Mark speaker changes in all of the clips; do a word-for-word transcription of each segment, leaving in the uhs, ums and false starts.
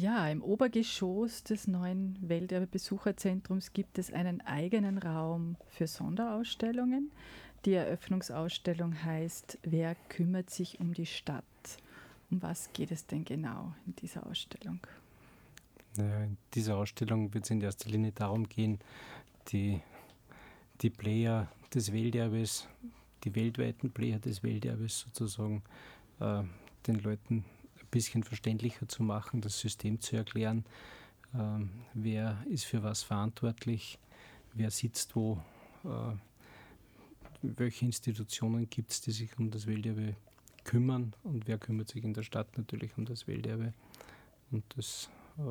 Speaker 1: Ja, im Obergeschoss des neuen Welterbe-Besucherzentrums gibt es einen eigenen Raum für Sonderausstellungen. Die Eröffnungsausstellung heißt „Wer kümmert sich um die Stadt?“ Um was geht es denn genau in dieser Ausstellung?
Speaker 2: Naja, in dieser Ausstellung wird es in erster Linie darum gehen, die, die Player des Welterbes, die weltweiten Player des Welterbes sozusagen, äh, den Leuten ein bisschen verständlicher zu machen, das System zu erklären, äh, wer ist für was verantwortlich, wer sitzt wo, äh, welche Institutionen gibt es, die sich um das Welterbe kümmern und wer kümmert sich in der Stadt natürlich um das Welterbe. Und das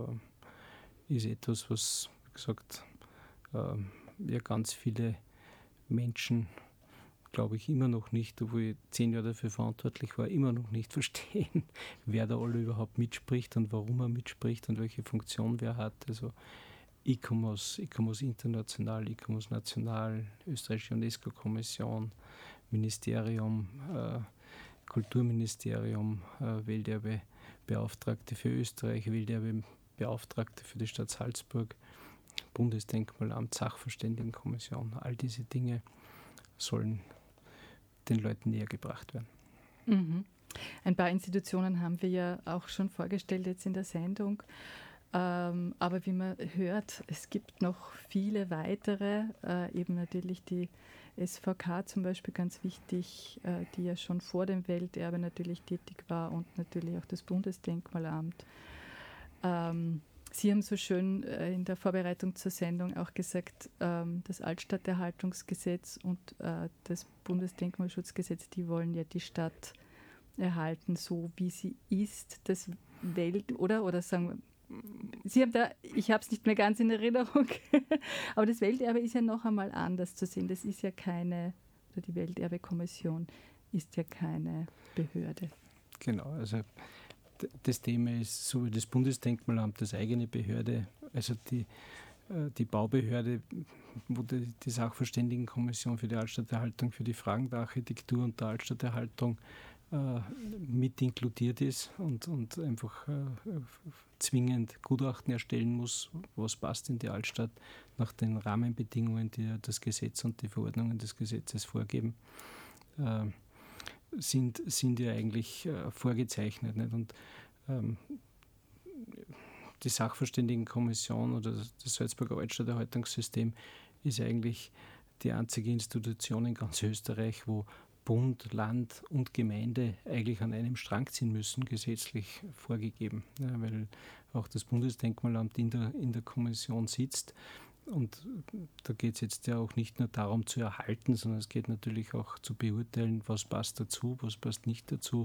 Speaker 2: äh, ist etwas, was, wie gesagt, äh, ja ganz viele Menschen, glaube ich, immer noch nicht, obwohl ich zehn Jahre dafür verantwortlich war, immer noch nicht verstehen, wer da alle überhaupt mitspricht und warum er mitspricht und welche Funktion wer hat. Also ICOMOS, ICOMOS international, ICOMOS national, österreichische UNESCO-Kommission, Ministerium, äh, Kulturministerium, äh, Welterbe-Beauftragte für Österreich, Welterbe-Beauftragte für die Stadt Salzburg, Bundesdenkmalamt, Sachverständigenkommission. All diese Dinge sollen den Leuten näher gebracht werden.
Speaker 1: Mhm. Ein paar Institutionen haben wir ja auch schon vorgestellt jetzt in der Sendung. Ähm, aber wie man hört, es gibt noch viele weitere, äh, eben natürlich die S V K zum Beispiel ganz wichtig, äh, die ja schon vor dem Welterbe natürlich tätig war und natürlich auch das Bundesdenkmalamt. Ähm, Sie haben so schön äh, in der Vorbereitung zur Sendung auch gesagt, ähm, das Altstadterhaltungsgesetz und äh, das Bundesdenkmalschutzgesetz, die wollen ja die Stadt erhalten, so wie sie ist, das Welt, oder? Oder sagen wir, Sie haben da, ich habe es nicht mehr ganz in Erinnerung, aber das Welterbe ist ja noch einmal anders zu sehen. Das ist ja keine, oder die Welterbekommission ist ja keine Behörde.
Speaker 2: Genau, also das Thema ist, so wie das Bundesdenkmalamt, das eigene Behörde, also die, die Baubehörde, wo die, die Sachverständigenkommission für die Altstadterhaltung, für die Fragen der Architektur und der Altstadterhaltung äh, mit inkludiert ist und, und einfach äh, zwingend Gutachten erstellen muss, was passt in die Altstadt nach den Rahmenbedingungen, die das Gesetz und die Verordnungen des Gesetzes vorgeben. Äh, Sind, sind ja eigentlich äh, vorgezeichnet. Nicht? Und ähm, die Sachverständigenkommission oder das Salzburger Altstadterhaltungssystem ist eigentlich die einzige Institution in ganz Österreich, wo Bund, Land und Gemeinde eigentlich an einem Strang ziehen müssen, gesetzlich vorgegeben. Ja, weil auch das Bundesdenkmalamt in der, in der Kommission sitzt. Und da geht es jetzt ja auch nicht nur darum zu erhalten, sondern es geht natürlich auch zu beurteilen, was passt dazu, was passt nicht dazu.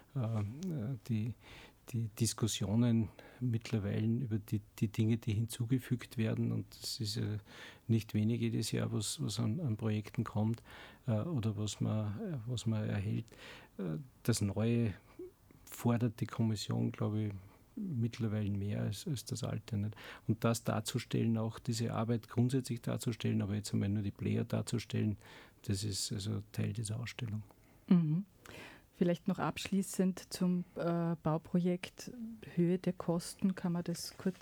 Speaker 2: Die, die Diskussionen mittlerweile über die, die Dinge, die hinzugefügt werden, und es ist ja nicht wenig jedes Jahr, was, was an, an Projekten kommt oder was man, was man erhält. Das Neue fordert die Kommission, glaube ich, mittlerweile mehr als, als das Alte. Nicht? Und das darzustellen, auch diese Arbeit grundsätzlich darzustellen, aber jetzt einmal nur die Player darzustellen, das ist also Teil dieser Ausstellung.
Speaker 1: Mhm. Vielleicht noch abschließend zum äh, Bauprojekt, Höhe der Kosten, kann man das kurz